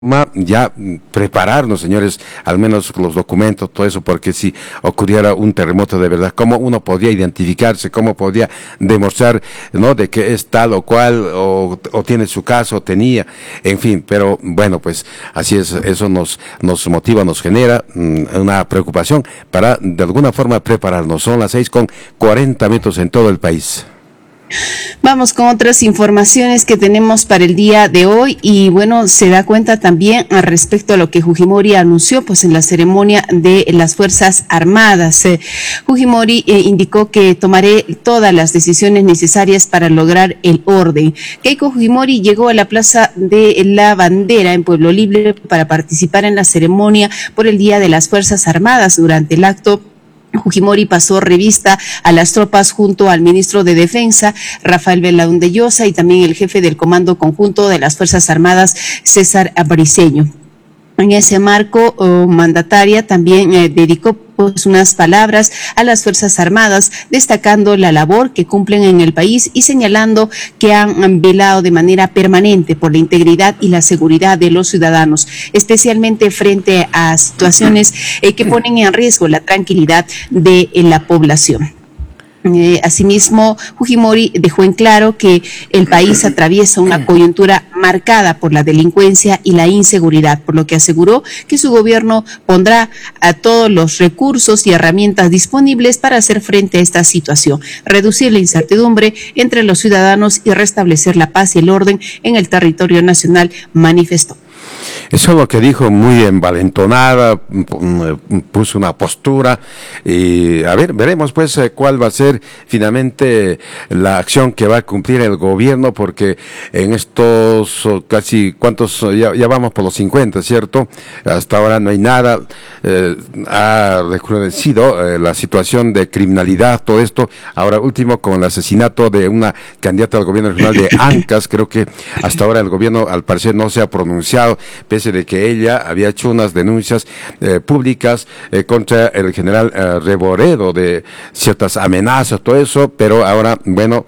ya prepararnos, señores, al menos los documentos, todo eso, porque si ocurriera un terremoto de verdad, ¿cómo uno podría identificarse? ¿Cómo podría demostrar, no, de que es tal o cual, o tiene su caso, o tenía, en fin? Pero bueno, pues así es, eso nos motiva, nos genera una preocupación para de alguna forma prepararnos. Son las 6:40 en todo el país. Vamos con otras informaciones que tenemos para el día de hoy y bueno, se da cuenta también al respecto a lo que Fujimori anunció pues en la ceremonia de las Fuerzas Armadas. Fujimori indicó que tomaré todas las decisiones necesarias para lograr el orden. Keiko Fujimori llegó a la Plaza de la Bandera en Pueblo Libre para participar en la ceremonia por el Día de las Fuerzas Armadas. Durante el acto, Fujimori pasó revista a las tropas junto al ministro de Defensa, Rafael Belaúnde Llosa, y también el jefe del Comando Conjunto de las Fuerzas Armadas, César Briceño. En ese marco, mandataria también dedicó pues unas palabras a las Fuerzas Armadas, destacando la labor que cumplen en el país y señalando que han velado de manera permanente por la integridad y la seguridad de los ciudadanos, especialmente frente a situaciones que ponen en riesgo la tranquilidad de la población. Asimismo, Fujimori dejó en claro que el país atraviesa una coyuntura marcada por la delincuencia y la inseguridad, por lo que aseguró que su gobierno pondrá a todos los recursos y herramientas disponibles para hacer frente a esta situación, reducir la incertidumbre entre los ciudadanos y restablecer la paz y el orden en el territorio nacional, manifestó. Eso es lo que dijo, muy envalentonada, puso una postura y a ver, veremos pues cuál va a ser finalmente la acción que va a cumplir el gobierno, porque en estos casi, ¿cuántos? Ya vamos por los 50, ¿cierto? Hasta ahora no hay nada, ha recrudecido la situación de criminalidad, todo esto, ahora último con el asesinato de una candidata al gobierno regional de Ancash. Creo que hasta ahora el gobierno al parecer no se ha pronunciado, pese de que ella había hecho unas denuncias públicas contra el general Reboredo de ciertas amenazas, todo eso, pero ahora, bueno,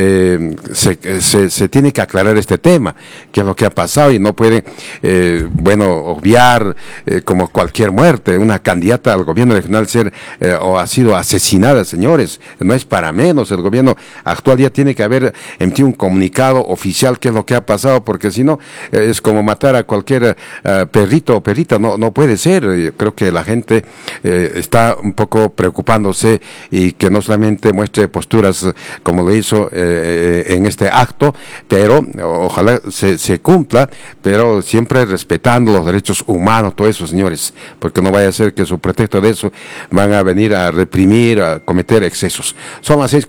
se tiene que aclarar este tema, qué es lo que ha pasado, y no puede, bueno, obviar como cualquier muerte, una candidata al gobierno regional ser o ha sido asesinada, señores, no es para menos. El gobierno actual ya tiene que haber emitido un comunicado oficial qué es lo que ha pasado, porque si no, es como matar a cualquier perrito o perrita, no puede ser. Creo que la gente está un poco preocupándose, y que no solamente muestre posturas como lo hizo en este acto, pero ojalá se cumpla, pero siempre respetando los derechos humanos, todo eso, señores, porque no vaya a ser que su pretexto de eso van a venir a reprimir, a cometer excesos. Son las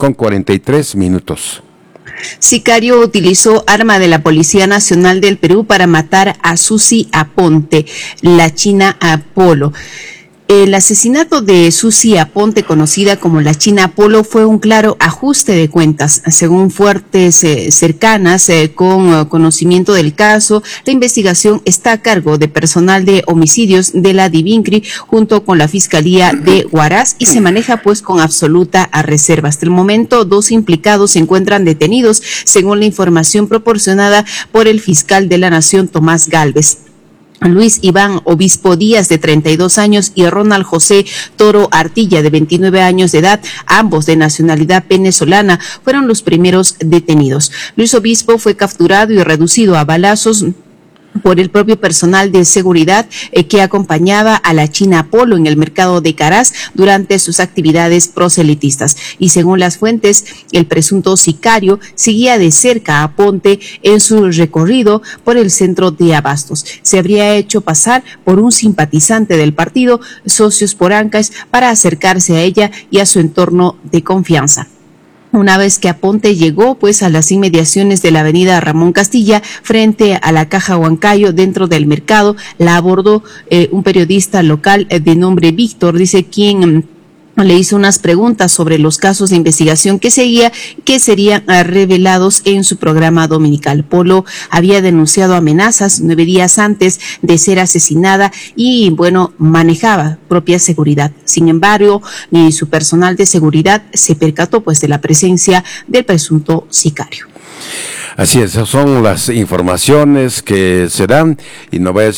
6:43. Sicario utilizó arma de la Policía Nacional del Perú para matar a Susi Aponte, la china Apolo. El asesinato de Susi Aponte, conocida como la China Apolo, fue un claro ajuste de cuentas. Según fuentes cercanas con conocimiento del caso, la investigación está a cargo de personal de homicidios de la Divincri junto con la Fiscalía de Huaraz, y se maneja pues con absoluta reserva. Hasta el momento, 2 implicados se encuentran detenidos, según la información proporcionada por el fiscal de la Nación, Tomás Gálvez. Luis Iván Obispo Díaz, de 32 años, y Ronald José Toro Artilla, de 29 años de edad, ambos de nacionalidad venezolana, fueron los primeros detenidos. Luis Obispo fue capturado y reducido a balazos por el propio personal de seguridad que acompañaba a la China Apolo en el mercado de Caraz durante sus actividades proselitistas. Y según las fuentes, el presunto sicario seguía de cerca a Aponte en su recorrido por el centro de abastos. Se habría hecho pasar por un simpatizante del partido Socios por Ancash para acercarse a ella y a su entorno de confianza. Una vez que Aponte llegó pues a las inmediaciones de la avenida Ramón Castilla, frente a la Caja Huancayo, dentro del mercado, la abordó un periodista local de nombre Víctor, dice, quien le hizo unas preguntas sobre los casos de investigación que seguía, que serían revelados en su programa dominical. Polo había denunciado amenazas 9 días antes de ser asesinada y, bueno, manejaba propia seguridad. Sin embargo, ni su personal de seguridad se percató pues de la presencia del presunto sicario. Así es, esas son las informaciones que se dan y no vaya a